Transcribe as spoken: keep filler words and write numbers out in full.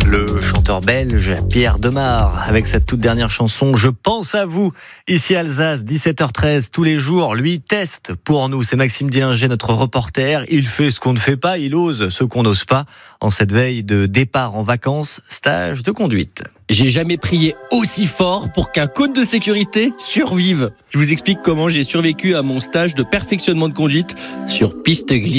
Le chanteur belge Pierre Demar avec cette toute dernière chanson Je pense à vous, ici Alsace, dix-sept heures treize tous les jours. Lui teste pour nous, c'est Maxime Dillinger, notre reporter. Il fait ce qu'on ne fait pas, il ose ce qu'on n'ose pas en cette veille de départ en vacances, stage de conduite. J'ai jamais prié aussi fort pour qu'un cône de sécurité survive. Je vous explique comment j'ai survécu à mon stage de perfectionnement de conduite sur piste glissante.